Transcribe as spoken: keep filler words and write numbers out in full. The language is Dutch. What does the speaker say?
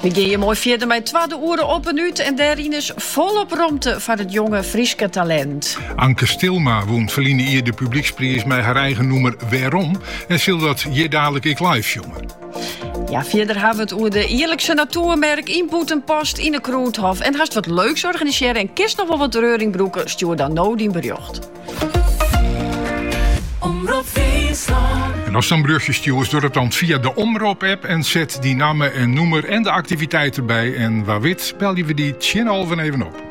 We gaan je mooi verder met twaalf uren op een uur en daarin is volop romte van het jonge Frieske talent. Anke Stilma woont verliende hier de publieksprijs met haar eigen noemer Waarom en zal dat je dadelijk ik live jongen. Ja, verder hebben we het over de eerlijkse natuurmerk Inputenpost in de Kroethof. En haast wat leuks organiseren en kist nog wel wat reuring broeken, stuur dan nou die bericht. En als dan brugje stuurt, doe het dan via de Omroep-app en zet die namen en noemer en de activiteiten erbij. En waar wit, bel je we die tien halven even op.